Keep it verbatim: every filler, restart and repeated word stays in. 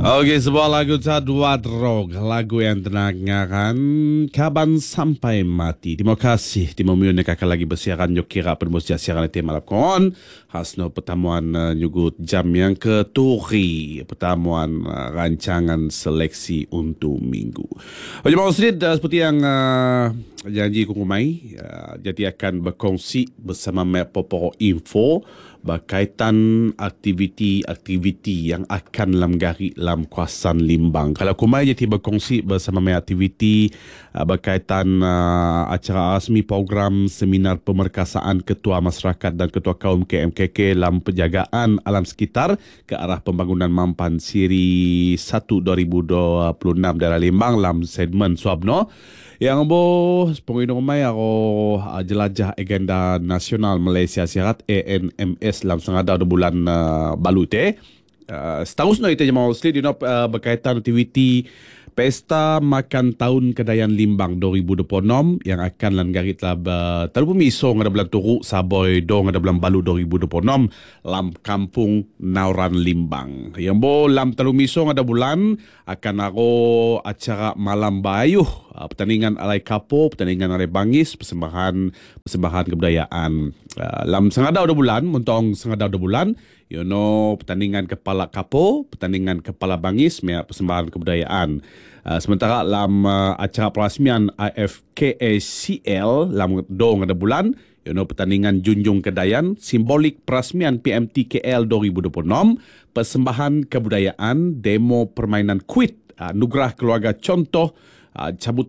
Oke, sebuah lagu Jadwat Rock, lagu yang dengarkan kaban sampai mati. Terima kasih. Terima kasih kakak lagi bersiaran yuk kira permusya siaran itu malam kon. Hasno pertemuan uh, nyugut jam yang keturi. Pertemuan uh, rancangan seleksi untuk minggu. Oke, Mau Street uh, seperti yang uh, janji kukumai. Uh, jadi akan berkongsi bersama Map Poporo Info berkaitan aktiviti-aktiviti yang akan lamgari dalam kawasan Limbang. Kalau kumai jadi berkongsi bersama mai aktiviti uh, berkaitan uh, acara rasmi program seminar pemerkasaan Ketua Masyarakat dan Ketua Kaum K M K K dalam penjagaan alam sekitar ke arah pembangunan Mampan Siri satu dua ribu dua puluh enam daerah Limbang dalam segmen Suabno. Yang bo pengino mai ako uh, jelajah agenda nasional Malaysia Siarat A N M S dalam sengada bulan uh, balute. Uh, seterusnya itu je mau slid you know, uh, berkaitan aktiviti Pesta Makan Tahun Kedayan Limbang dua ribu dua puluh enam yang akan langgari tab uh, terlalu miso ngada bulan turu saboy do ngada bulan balu dua ribu dua puluh enam lam kampung Nauran Limbang. Yang bo lam terlalu miso ngada bulan akan ako acara malam bayuh uh, pertandingan alai kapo, pertandingan alai bangis, persembahan persembahan kebudayaan. Uh, lam sengada udah bulan, muntong sengada udah bulan, you know, pertandingan kepala kapo, pertandingan kepala bangis, mea persembahan kebudayaan. Uh, sementara dalam uh, acara perasmian I F K A C L dalam dong ada bulan, you know, pertandingan junjung kedayan, simbolik perasmian P M T K L dua ribu dua puluh enam, persembahan kebudayaan, demo permainan kuit, uh, nugrah keluarga contoh, uh, cabut